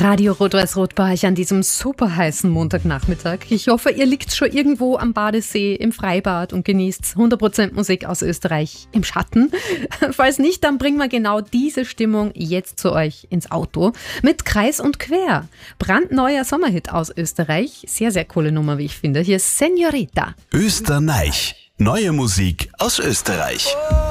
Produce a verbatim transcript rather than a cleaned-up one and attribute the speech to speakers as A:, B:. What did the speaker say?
A: Radio Rot-Weiß-Rot bei euch an diesem super heißen Montagnachmittag. Ich hoffe, ihr liegt schon irgendwo am Badesee, im Freibad und genießt hundert Prozent Musik aus Österreich im Schatten. Falls nicht, dann bringen wir genau diese Stimmung jetzt zu euch ins Auto mit Kreis und Quer. Brandneuer Sommerhit aus Österreich. Sehr, sehr coole Nummer, wie ich finde. Hier ist Senorita.
B: Österreich. Neue Musik aus Österreich.